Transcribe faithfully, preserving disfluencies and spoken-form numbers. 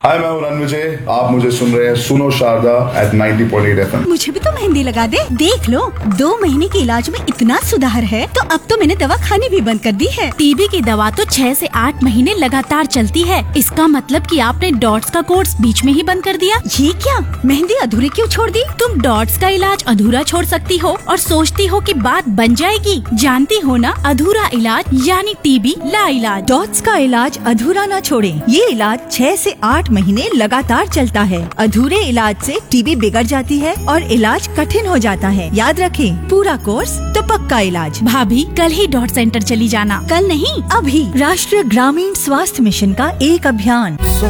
हाय, मैं हूं रणविजय। आप मुझे सुन रहे हैं सुनो Sharda eight ninety point eight FM. मुझे भी तो मेहंदी लगा दे। देख लो, दो महीने के इलाज में इतना सुधार है तो अब तो मैंने दवा खानी भी बंद कर दी है। टीबी की दवा तो छह से आठ महीने लगातार चलती है। इसका मतलब कि आपने डॉट्स का कोर्स बीच में ही बंद कर दिया। ये क्या, मेहंदी अधूरी क्यों छोड़ दी? तुम डॉट्स का इलाज अधूरा छोड़ सकती हो और सोचती हो कि बात बन जाएगी। जानती हो ना, अधूरा इलाज यानी टीबी लाइलाज। डॉट्स का इलाज अधूरा न छोड़ें। ये इलाज छह से आठ महीने लगातार चलता है। अधूरे इलाज से टीबी बिगड़ जाती है और इलाज कठिन हो जाता है। याद रखें, पूरा कोर्स तो पक्का इलाज। भाभी, कल ही डॉट सेंटर चली जाना। कल नहीं, अभी। राष्ट्रीय ग्रामीण स्वास्थ्य मिशन का एक अभियान।